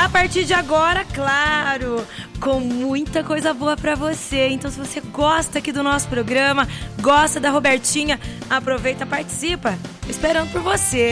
a partir de agora, claro, com muita coisa boa pra você. Então, se você gosta aqui do nosso programa, gosta da Robertinha, aproveita e participa. Esperando por você.